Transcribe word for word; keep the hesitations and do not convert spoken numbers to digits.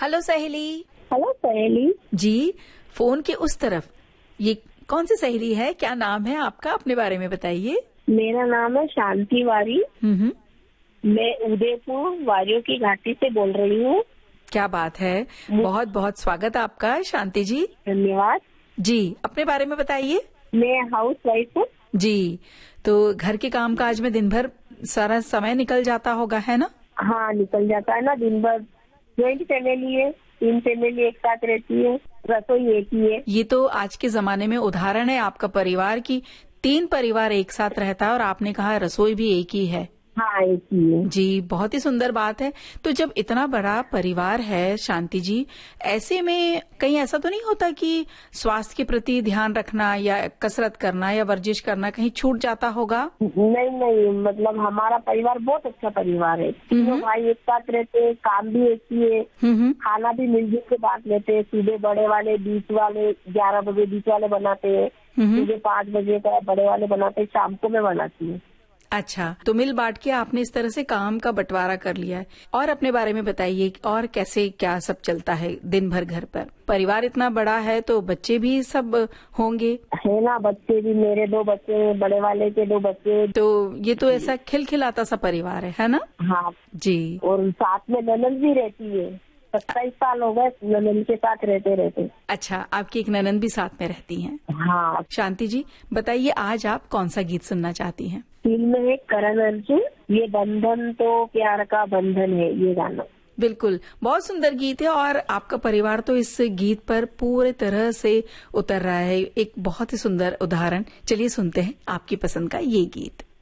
Hello सहेली। Hello सहेली जी, phone के उस तरफ ये कौन सी सहेली है, क्या नाम है आपका, अपने बारे में बताइए। मेरा नाम है शांति वारी। हम्म, मैं उदयपुर वारियों की घाटी से बोल रही हूँ। क्या बात है, बहुत बहुत स्वागत आपका शांति जी। धन्यवाद जी, अपने बारे में बताइए। मैं हाउस वाइफ हूँ। जी, तो घर के काम काज में दिन भर सारा समय निकल जाता होगा, है ना? हाँ, निकल जाता है ना दिन भर। ज्वाइंट फैमिली है, तीन फैमिली एक साथ रहती है, रसोई एक ही है। ये तो आज के जमाने में उदाहरण है आपका परिवार की, तीन परिवार एक साथ रहता है और आपने कहा रसोई भी एक ही है। हाँ, एक ही है। जी, बहुत ही सुंदर बात है। तो जब इतना बड़ा परिवार है शांति जी, ऐसे में कहीं ऐसा तो नहीं होता कि स्वास्थ्य के प्रति ध्यान रखना या कसरत करना या वर्जिश करना कहीं छूट जाता होगा? नहीं नहीं, मतलब हमारा परिवार बहुत अच्छा परिवार है। तीनों भाई एक साथ रहते हैं, काम भी एक ही है, खाना भी मिलजुल के बांट लेते हैं। सुबह बड़े वाले, बीच वाले ग्यारह बजे बीच वाले बनाते हैं, सुबह पाँच बजे का बड़े वाले बनाते हैं, शाम को मैं बनाती हूँ। अच्छा, तो मिल बांट के आपने इस तरह से काम का बंटवारा कर लिया है। और अपने बारे में बताइए, और कैसे क्या सब चलता है दिन भर घर पर? परिवार इतना बड़ा है तो बच्चे भी सब होंगे, है ना? बच्चे भी, मेरे दो बच्चे, बड़े वाले के दो बच्चे। तो ये तो ऐसा खिलखिलाता सा परिवार है, है ना? हाँ जी। और साथ में ननद भी रहती है। सत्ताईस साल हो गए ननद के साथ रहते रहते। अच्छा, आपकी एक ननद भी साथ में रहती हैं? हाँ। शांति जी, बताइए आज आप कौन सा गीत सुनना चाहती हैं? फिल्म है करण अर्जुन, ये बंधन तो प्यार का बंधन है, ये गाना। बिल्कुल, बहुत सुंदर गीत है और आपका परिवार तो इस गीत पर पूरे तरह से उतर रहा है। एक बहुत ही सुंदर उदाहरण। चलिए सुनते हैं आपकी पसंद का ये गीत।